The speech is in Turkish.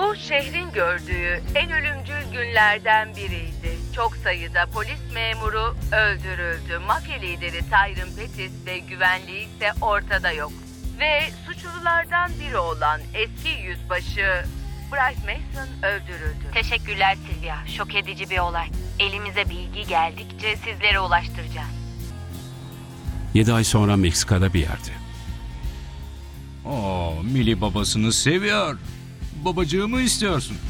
Bu şehrin gördüğü en ölümcül günlerden biriydi. Çok sayıda polis memuru öldürüldü. Mafya lideri Tyron Pettis ve güvenliği ise ortada yok. Ve suçlulardan biri olan eski yüzbaşı Bryce Mason öldürüldü. Teşekkürler Sylvia. Şok edici bir olay. Elimize bilgi geldikçe sizlere ulaştıracağız. 7 ay sonra Meksika'da bir yerde. Millie babasını seviyor. Babacığımı istiyorsun.